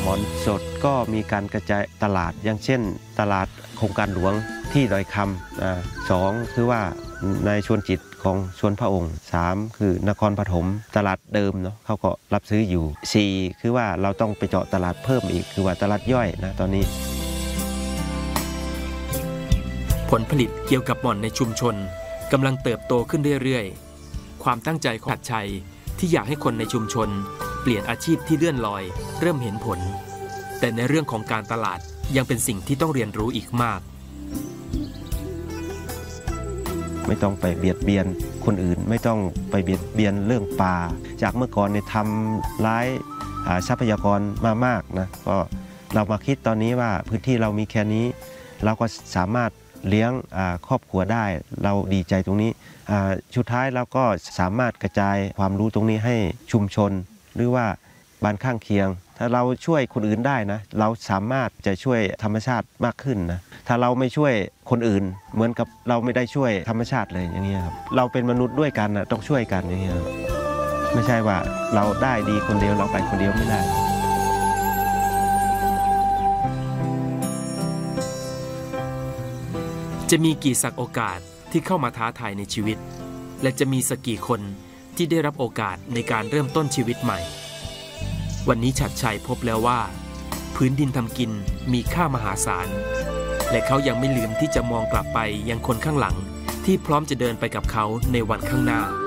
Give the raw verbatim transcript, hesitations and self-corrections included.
หมอนสดก็มีการกระจายตลาดอย่างเช่นตลาดโครงการหลวงที่ดอยคำอ่าสองคือว่าในชวนจิตของสวนพระองค์สามคือนครปฐมตลาดเดิมเนาะเขาก็รับซื้ออยู่สี่คือว่าเราต้องไปเจาะตลาดเพิ่มอีกคือว่าตลาดย่อยนะตอนนี้ผลผลิตเกี่ยวกับหม่อนในชุมชนกำลังเติบโตขึ้นเรื่อยๆความตั้งใจของฉัตรชัยที่อยากให้คนในชุมชนเปลี่ยนอาชีพที่เลื่อนลอยเริ่มเห็นผลแต่ในเรื่องของการตลาดยังเป็นสิ่งที่ต้องเรียนรู้อีกมากไม่ต้องไปเบียดเบียนคนอื่นไม่ต้องไปเบียดเบียนเรื่องป่าจากเมื่อก่อนเนี่ยทำร้ายทรัพยากรมามากนะก็เรามาคิดตอนนี้ว่าพื้นที่เรามีแค่นี้เราก็สามารถเลี้ยงครอบครัวได้เราดีใจตรงนี้สุดท้ายเราก็สามารถกระจายความรู้ตรงนี้ให้ชุมชนหรือว่าบ้านข้างเคียงถ้าเราช่วยคนอื่นได้นะเราสามารถจะช่วยธรรมชาติมากขึ้นนะถ้าเราไม่ช่วยคนอื่นเหมือนกับเราไม่ได้ช่วยธรรมชาติเลยอย่างนี้ครับเราเป็นมนุษย์ด้วยกันนะต้องช่วยกันอย่างนี้ครับไม่ใช่ว่าเราได้ดีคนเดียวเราไปคนเดียวไม่ได้จะมีกี่สักโอกาสที่เข้ามาท้าทายในชีวิตและจะมีสักกี่คนที่ได้รับโอกาสในการเริ่มต้นชีวิตใหม่วันนี้ฉัตรชัยพบแล้วว่าพื้นดินทำกินมีค่ามหาศาลและเขายังไม่ลืมที่จะมองกลับไปยังคนข้างหลังที่พร้อมจะเดินไปกับเขาในวันข้างหน้า